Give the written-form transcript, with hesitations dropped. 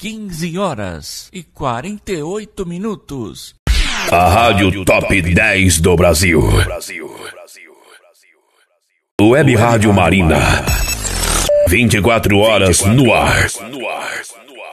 15h48. A Rádio Top 10 do Brasil. Web Rádio Marina. 24 horas no ar.